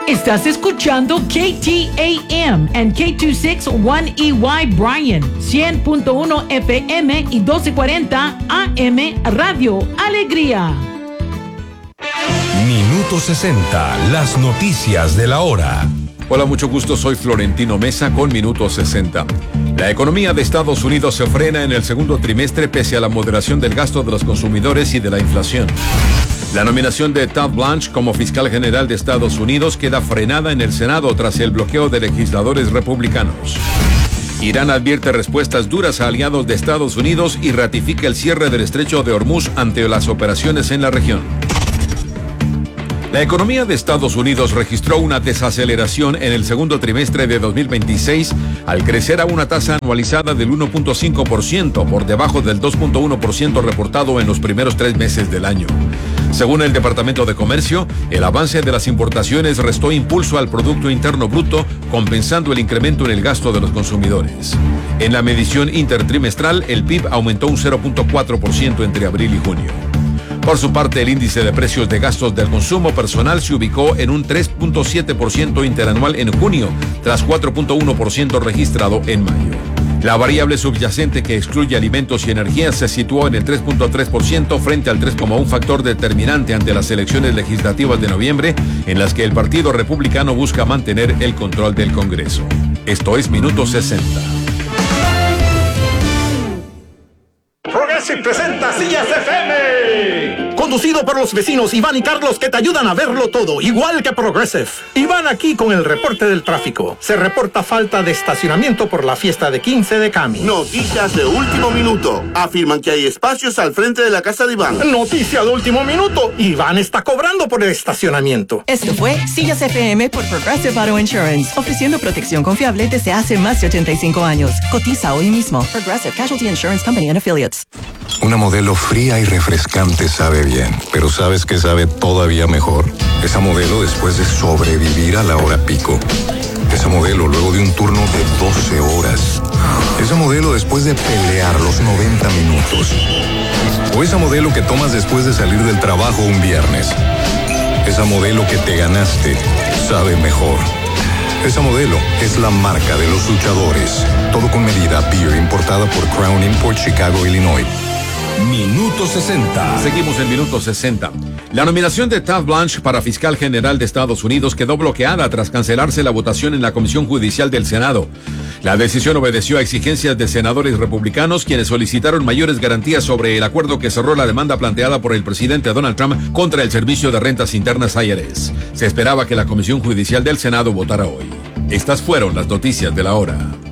Estás escuchando KTAM and K261EY Bryan, 100.1 FM y 1240 AM Radio Alegría. Minuto 60, las noticias de la hora. Hola, mucho gusto, soy Florentino Mesa con Minuto 60. La economía de Estados Unidos se frena en el segundo trimestre pese a la moderación del gasto de los consumidores y de la inflación. La nominación de Todd Blanche como fiscal general de Estados Unidos queda frenada en el Senado tras el bloqueo de legisladores republicanos. Irán advierte respuestas duras a aliados de Estados Unidos y ratifica el cierre del estrecho de Hormuz ante las operaciones en la región. La economía de Estados Unidos registró una desaceleración en el segundo trimestre de 2026 al crecer a una tasa anualizada del 1.5%, por debajo del 2.1% reportado en los primeros 3 meses del año. Según el Departamento de Comercio, el avance de las importaciones restó impulso al Producto Interno Bruto, compensando el incremento en el gasto de los consumidores. En la medición intertrimestral, el PIB aumentó un 0.4% entre abril y junio. Por su parte, el índice de precios de gastos del consumo personal se ubicó en un 3.7% interanual en junio, tras 4.1% registrado en mayo. La variable subyacente que excluye alimentos y energía se situó en el 3.3% frente al 3.1%, factor determinante ante las elecciones legislativas de noviembre, en las que el Partido Republicano busca mantener el control del Congreso. Esto es Minuto 60. Progressive presenta Sillas FM. Conducido por los vecinos Iván y Carlos, que te ayudan a verlo todo, igual que Progressive. Iván aquí con el reporte del tráfico. Se reporta falta de estacionamiento por la fiesta de 15 de Cami. Noticias de último minuto. Afirman que hay espacios al frente de la casa de Iván. Noticia de último minuto. Iván está cobrando por el estacionamiento. Esto fue Sillas FM por Progressive Auto Insurance, ofreciendo protección confiable desde hace más de 85 años. Cotiza hoy mismo. Progressive Casualty Insurance Company and Affiliates. Una Modelo fría y refrescante sabe bien, pero ¿sabes qué sabe todavía mejor? Esa Modelo después de sobrevivir a la hora pico. Esa Modelo luego de un turno de 12 horas. Esa Modelo después de pelear los 90 minutos. O esa Modelo que tomas después de salir del trabajo un viernes. Esa Modelo que te ganaste sabe mejor. Esa Modelo es la marca de los luchadores. Todo con medida. Beer importada por Crown Import, Chicago, Illinois. Minuto 60. Seguimos en Minuto 60. La nominación de Todd Blanche para fiscal general de Estados Unidos quedó bloqueada tras cancelarse la votación en la Comisión Judicial del Senado. La decisión obedeció a exigencias de senadores republicanos, quienes solicitaron mayores garantías sobre el acuerdo que cerró la demanda planteada por el presidente Donald Trump contra el Servicio de Rentas Internas IRS. Se esperaba que la Comisión Judicial del Senado votara hoy. Estas fueron las noticias de la hora.